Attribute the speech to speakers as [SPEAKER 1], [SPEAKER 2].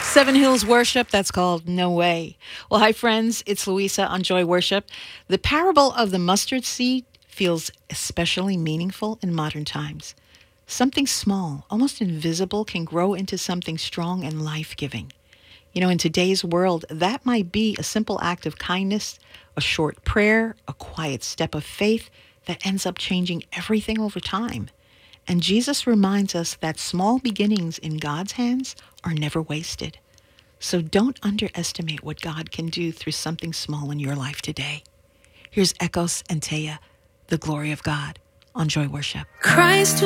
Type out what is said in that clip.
[SPEAKER 1] Seven Hills Worship, that's called No Way. Well, hi, friends. It's Louisa on Joy Worship. The parable of the mustard seed feels especially meaningful in modern times. Something small, almost invisible, can grow into something strong and life giving. You know, in today's world, that might be a simple act of kindness, a short prayer, a quiet step of faith that ends up changing everything over time. And Jesus reminds us that small beginnings in God's hands are never wasted. So don't underestimate what God can do through something small in your life today. Here's Echoes and Taya, The Glory of God, on Joy Worship.
[SPEAKER 2] Christ